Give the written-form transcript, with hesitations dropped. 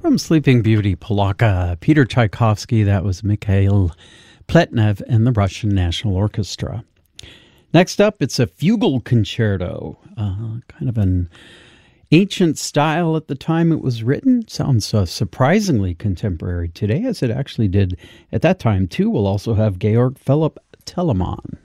From Sleeping Beauty, Polaka, Peter Tchaikovsky, that was Mikhail Pletnev and the Russian National Orchestra. Next up, it's a fugal concerto, kind of an ancient style at the time it was written. Sounds surprisingly contemporary today, as it actually did at that time, too. We'll also have Georg Philipp Telemann.